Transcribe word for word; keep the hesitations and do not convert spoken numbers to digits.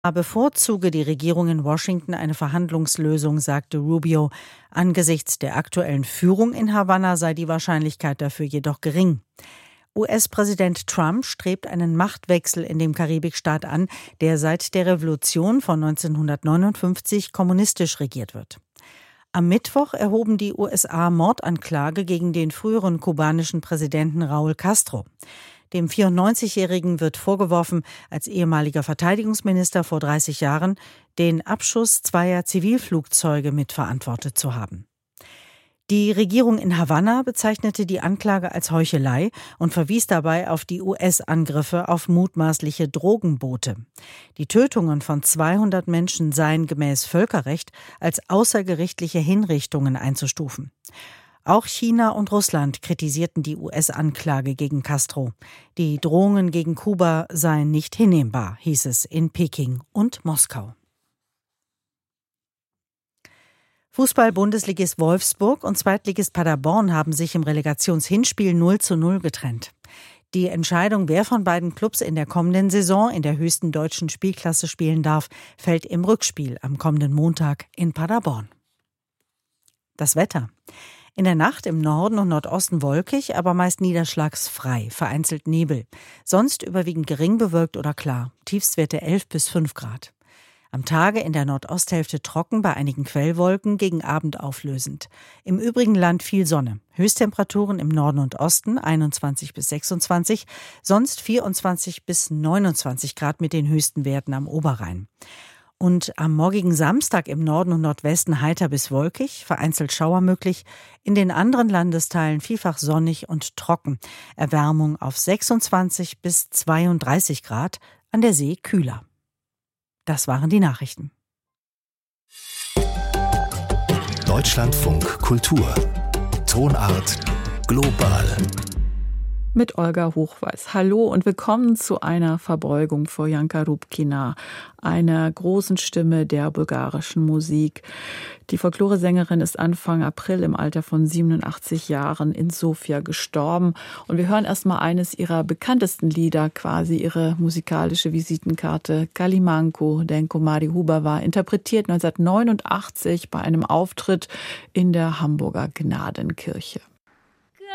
bevorzuge die Regierung in Washington eine Verhandlungslösung, sagte Rubio. Angesichts der aktuellen Führung in Havanna sei die Wahrscheinlichkeit dafür jedoch gering. U S-Präsident Trump strebt einen Machtwechsel in dem Karibikstaat an, der seit der Revolution von neunzehnhundertneunundfünfzig kommunistisch regiert wird. Am Mittwoch erhoben die U S A Mordanklage gegen den früheren kubanischen Präsidenten Raúl Castro. Dem vierundneunzigjährigen wird vorgeworfen, als ehemaliger Verteidigungsminister vor dreißig Jahren den Abschuss zweier Zivilflugzeuge mitverantwortet zu haben. Die Regierung in Havanna bezeichnete die Anklage als Heuchelei und verwies dabei auf die U S-Angriffe auf mutmaßliche Drogenboote. Die Tötungen von zweihundert Menschen seien gemäß Völkerrecht als außergerichtliche Hinrichtungen einzustufen. Auch China und Russland kritisierten die U S-Anklage gegen Castro. Die Drohungen gegen Kuba seien nicht hinnehmbar, hieß es in Peking und Moskau. Fußball-Bundesligist Wolfsburg und Zweitligist Paderborn haben sich im Relegationshinspiel null zu null getrennt. Die Entscheidung, wer von beiden Clubs in der kommenden Saison in der höchsten deutschen Spielklasse spielen darf, fällt im Rückspiel am kommenden Montag in Paderborn. Das Wetter. In der Nacht im Norden und Nordosten wolkig, aber meist niederschlagsfrei, vereinzelt Nebel. Sonst überwiegend gering bewölkt oder klar. Tiefstwerte elf bis fünf Grad. Am Tage in der Nordosthälfte trocken, bei einigen Quellwolken, gegen Abend auflösend. Im übrigen Land viel Sonne. Höchsttemperaturen im Norden und Osten einundzwanzig bis sechsundzwanzig, sonst vierundzwanzig bis neunundzwanzig Grad mit den höchsten Werten am Oberrhein. Und am morgigen Samstag im Norden und Nordwesten heiter bis wolkig, vereinzelt Schauer möglich. In den anderen Landesteilen vielfach sonnig und trocken. Erwärmung auf sechsundzwanzig bis zweiunddreißig Grad, an der See kühler. Das waren die Nachrichten. Deutschlandfunk Kultur. Tonart global. Mit Olga Hochweiß. Hallo und willkommen zu einer Verbeugung vor Janka Rubkina, einer großen Stimme der bulgarischen Musik. Die Folkloresängerin ist Anfang April im Alter von siebenundachtzig Jahren in Sofia gestorben. Und wir hören erstmal eines ihrer bekanntesten Lieder, quasi ihre musikalische Visitenkarte, Kalimanko, Denko Mari Hubava, interpretiert neunzehnhundertneunundachtzig bei einem Auftritt in der Hamburger Gnadenkirche.